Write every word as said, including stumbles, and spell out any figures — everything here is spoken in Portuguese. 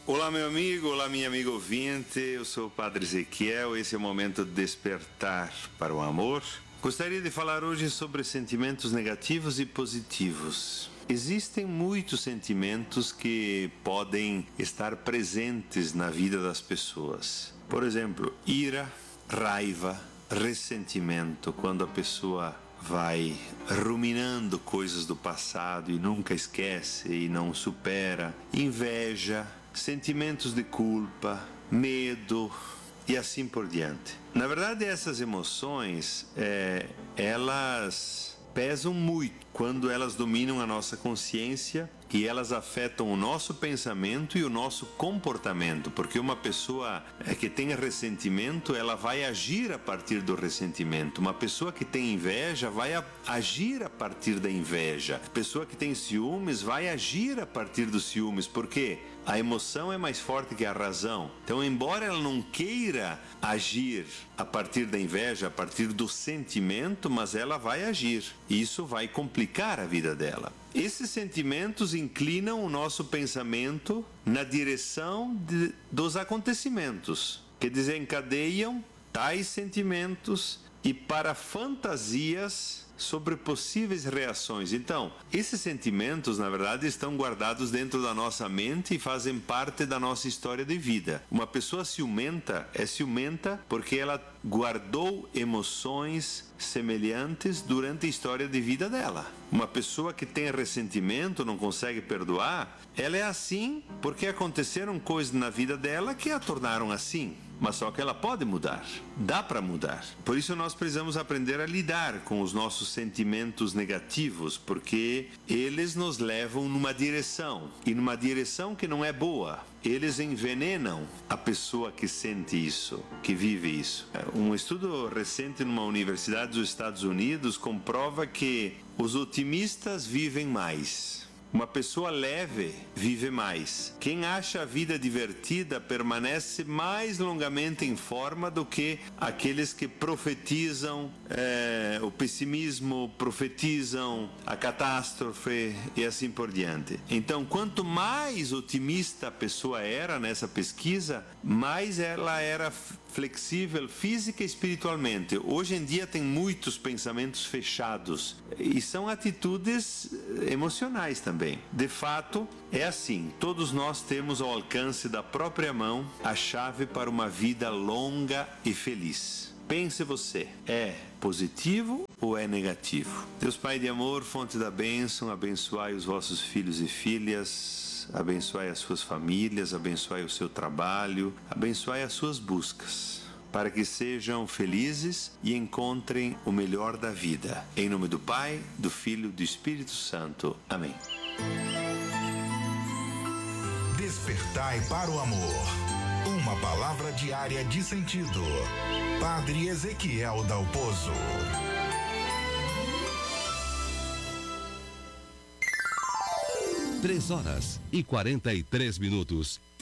Olá, meu amigo, olá, minha amiga ouvinte, eu sou o Padre Ezequiel, esse é o momento de despertar para o amor. Gostaria de falar hoje sobre sentimentos negativos e positivos. Existem muitos sentimentos que podem estar presentes na vida das pessoas. Por exemplo, ira, raiva, ressentimento, quando a pessoa vai ruminando coisas do passado e nunca esquece e não supera, inveja, sentimentos de culpa, medo e assim por diante. Na verdade, essas emoções, é, elas pesam muito quando elas dominam a nossa consciência e elas afetam o nosso pensamento e o nosso comportamento, porque uma pessoa que tem ressentimento, ela vai agir a partir do ressentimento. Uma pessoa que tem inveja vai agir a partir da inveja. A pessoa que tem ciúmes vai agir a partir dos ciúmes, porque a emoção é mais forte que a razão. Então, embora ela não queira agir a partir da inveja, a partir do sentimento, mas ela vai agir. E isso vai complicar a vida dela. Esses sentimentos inclinam o nosso pensamento na direção de, dos acontecimentos que desencadeiam tais sentimentos e para fantasias sobre possíveis reações. Então, esses sentimentos, na verdade, estão guardados dentro da nossa mente e fazem parte da nossa história de vida. Uma pessoa ciumenta é ciumenta porque ela guardou emoções semelhantes durante a história de vida dela. Uma pessoa que tem ressentimento, não consegue perdoar, ela é assim porque aconteceram coisas na vida dela que a tornaram assim. Mas só que ela pode mudar, dá para mudar. Por isso nós precisamos aprender a lidar com os nossos sentimentos negativos, porque eles nos levam numa direção, e numa direção que não é boa. Eles envenenam a pessoa que sente isso, que vive isso. Um estudo recente numa universidade dos Estados Unidos comprova que os otimistas vivem mais. Uma pessoa leve vive mais. Quem acha a vida divertida permanece mais longamente em forma do que aqueles que profetizam é, o pessimismo, profetizam a catástrofe e assim por diante. Então, quanto mais otimista a pessoa era nessa pesquisa, mais ela era flexível física e espiritualmente. Hoje em dia tem muitos pensamentos fechados e são atitudes emocionais também. De fato, é assim, todos nós temos ao alcance da própria mão a chave para uma vida longa e feliz. Pense você, é positivo ou é negativo? Deus Pai de amor, fonte da bênção, abençoai os vossos filhos e filhas, abençoai as suas famílias, abençoai o seu trabalho, abençoai as suas buscas, para que sejam felizes e encontrem o melhor da vida. Em nome do Pai, do Filho e do Espírito Santo. Amém. Despertai para o amor. Uma palavra diária de sentido. Padre Ezequiel Dalpozo. Três horas e quarenta e três minutos.